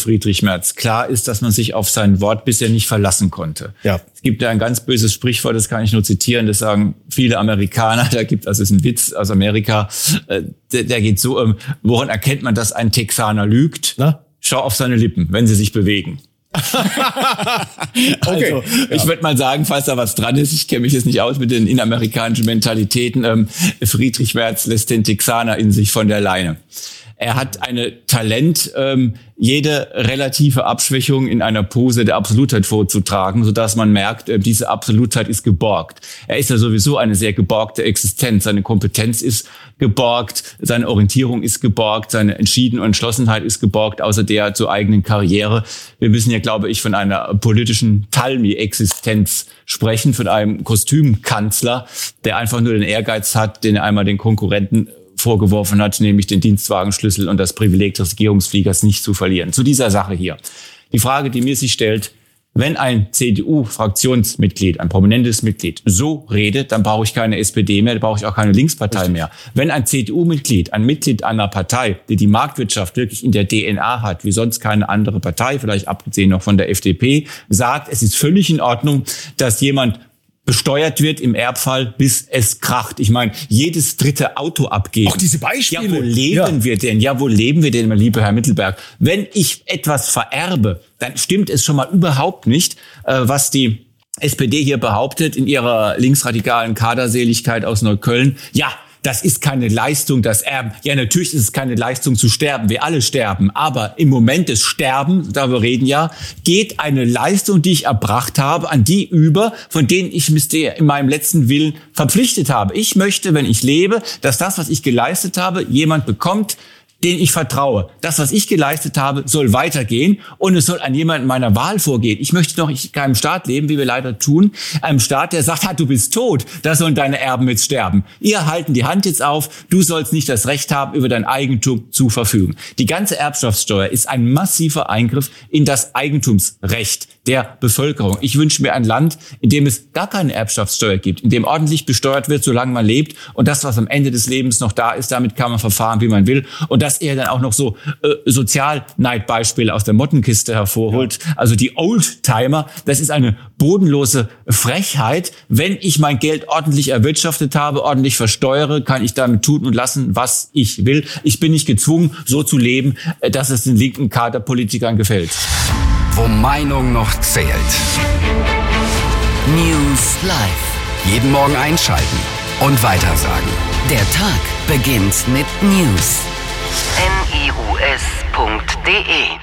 Friedrich Merz. Klar ist, dass man sich auf sein Wort bisher nicht verlassen konnte. Ja. Es gibt ja ein ganz böses Sprichwort, das kann ich nur zitieren, das sagen viele Amerikaner, es ist ein Witz aus Amerika, der geht so, woran erkennt man, dass ein Texaner lügt? Na? Schau auf seine Lippen, wenn sie sich bewegen. Okay. Ich würde mal sagen, falls da was dran ist, ich kenne mich jetzt nicht aus mit den inneramerikanischen Mentalitäten, Friedrich Merz lässt den Texaner in sich von der Leine. Er hat eine Talent, jede relative Abschwächung in einer Pose der Absolutheit vorzutragen, sodass man merkt, diese Absolutheit ist geborgt. Er ist ja sowieso eine sehr geborgte Existenz. Seine Kompetenz ist geborgt, seine Orientierung ist geborgt, seine Entschlossenheit ist geborgt, außer der zur eigenen Karriere. Wir müssen ja, glaube ich, von einer politischen Talmi-Existenz sprechen, von einem Kostümkanzler, der einfach nur den Ehrgeiz hat, den er einmal den Konkurrenten vorgeworfen hat, nämlich den Dienstwagenschlüssel und das Privileg des Regierungsfliegers nicht zu verlieren. Zu dieser Sache hier. Die Frage, die mir sich stellt, wenn ein CDU-Fraktionsmitglied, ein prominentes Mitglied so redet, dann brauche ich keine SPD mehr, dann brauche ich auch keine Linkspartei mehr. Wenn ein CDU-Mitglied, ein Mitglied einer Partei, die die Marktwirtschaft wirklich in der DNA hat, wie sonst keine andere Partei, vielleicht abgesehen noch von der FDP, sagt, es ist völlig in Ordnung, dass jemand besteuert wird im Erbfall, bis es kracht. Ich meine, jedes dritte Auto abgeben. Auch diese Beispiele. Ja, wo leben wir denn? Ja, wo leben wir denn, mein lieber Herr Mittelberg? Wenn ich etwas vererbe, dann stimmt es schon mal überhaupt nicht, was die SPD hier behauptet in ihrer linksradikalen Kaderseligkeit aus Neukölln. Ja, das ist keine Leistung, das Erben. Ja, natürlich ist es keine Leistung zu sterben. Wir alle sterben. Aber im Moment des Sterbens, darüber reden ja, geht eine Leistung, die ich erbracht habe, an die über, von denen ich mich in meinem letzten Willen verpflichtet habe. Ich möchte, wenn ich lebe, dass das, was ich geleistet habe, jemand bekommt, den ich vertraue. Das, was ich geleistet habe, soll weitergehen und es soll an jemanden meiner Wahl vorgehen. Ich möchte doch in keinem Staat leben, wie wir leider tun, einem Staat, der sagt, du bist tot, da sollen deine Erben jetzt sterben. Ihr halten die Hand jetzt auf, du sollst nicht das Recht haben, über dein Eigentum zu verfügen. Die ganze Erbschaftssteuer ist ein massiver Eingriff in das Eigentumsrecht der Bevölkerung. Ich wünsche mir ein Land, in dem es gar keine Erbschaftssteuer gibt, in dem ordentlich besteuert wird, solange man lebt und das, was am Ende des Lebens noch da ist, damit kann man verfahren, wie man will und dass er dann auch noch so Sozialneidbeispiele aus der Mottenkiste hervorholt. Ja. Also die Oldtimer, das ist eine bodenlose Frechheit. Wenn ich mein Geld ordentlich erwirtschaftet habe, ordentlich versteuere, kann ich damit tun und lassen, was ich will. Ich bin nicht gezwungen, so zu leben, dass es den linken Kaderpolitikern gefällt. Wo Meinung noch zählt. News Live. Jeden Morgen einschalten und weitersagen. Der Tag beginnt mit News. news.de